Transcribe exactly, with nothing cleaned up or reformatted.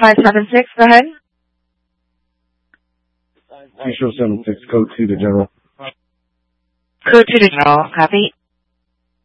five seven six, go ahead. Central seven six, code two to general. Code two to general, copy.